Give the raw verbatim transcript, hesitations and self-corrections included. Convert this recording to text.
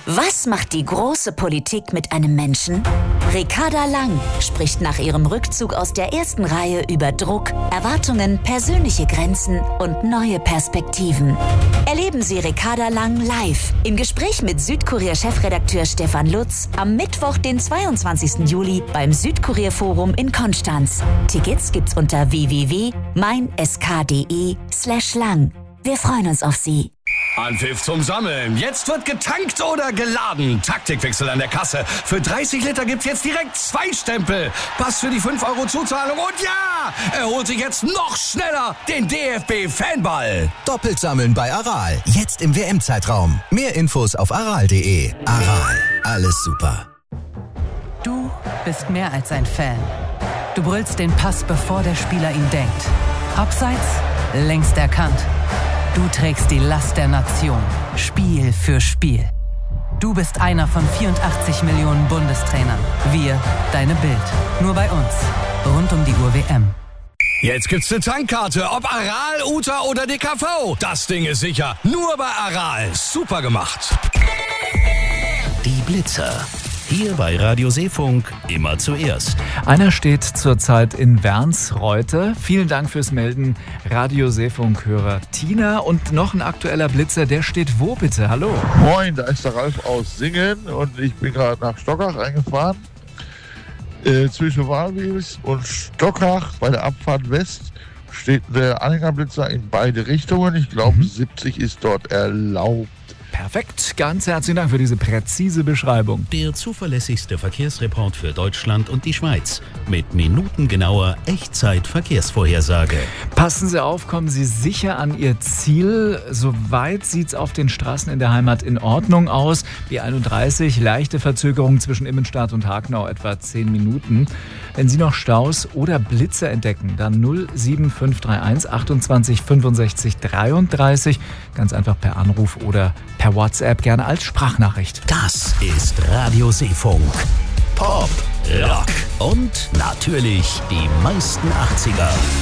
Was macht die große Politik mit einem Menschen? Ricarda Lang spricht nach ihrem Rückzug aus der ersten Reihe über Druck, Erwartungen, persönliche Grenzen und neue Perspektiven. Erleben Sie Ricarda Lang live im Gespräch mit Südkurier-Chefredakteur Stefan Lutz am Mittwoch, den zweiundzwanzigsten Juli beim Südkurier-Forum in Konstanz. Tickets gibt's unter w w w punkt mein s k punkt d e slash lang. Wir freuen uns auf Sie. Anpfiff zum Sammeln. Jetzt wird getankt oder geladen. Taktikwechsel an der Kasse. Für dreißig Liter gibt's jetzt direkt zwei Stempel. Pass für die fünf Euro Zuzahlung. Und ja, er holt sich jetzt noch schneller den D F B-Fanball. Doppelt sammeln bei Aral. Jetzt im W M-Zeitraum. Mehr Infos auf aral punkt de. Aral. Alles super. Du bist mehr als ein Fan. Du brüllst den Pass, bevor der Spieler ihn denkt. Abseits, längst erkannt. Du trägst die Last der Nation, Spiel für Spiel. Du bist einer von vierundachtzig Millionen Bundestrainern. Wir, deine Bild. Nur bei uns. Rund um die Uhr W M. Jetzt gibt's eine Tankkarte, ob Aral, U T A oder D K V. Das Ding ist sicher. Nur bei Aral. Super gemacht. Die Blitzer. Hier bei Radio Seefunk immer zuerst. Einer steht zurzeit in Wernsreute. Vielen Dank fürs Melden, Radio Seefunk-Hörer Tina. Und noch ein aktueller Blitzer, der steht wo bitte? Hallo. Moin, da ist der Ralf aus Singen und ich bin gerade nach Stockach reingefahren. Äh, zwischen Walwils und Stockach bei der Abfahrt West steht der Anhängerblitzer in beide Richtungen. Ich glaube, mhm. siebzig ist dort erlaubt. Perfekt, ganz herzlichen Dank für diese präzise Beschreibung. Der zuverlässigste Verkehrsreport für Deutschland und die Schweiz mit minutengenauer Echtzeit-Verkehrsvorhersage. Passen Sie auf, kommen Sie sicher an Ihr Ziel. Soweit sieht es auf den Straßen in der Heimat in Ordnung aus. B einunddreißig, leichte Verzögerung zwischen Immenstadt und Hagenau, etwa zehn Minuten. Wenn Sie noch Staus oder Blitzer entdecken, dann null sieben fünf drei eins achtundzwanzig fünfundsechzig dreiunddreißig. Ganz einfach per Anruf oder per WhatsApp, gerne als Sprachnachricht. Das ist Radio Seefunk. Pop, Rock und natürlich die meisten achtziger.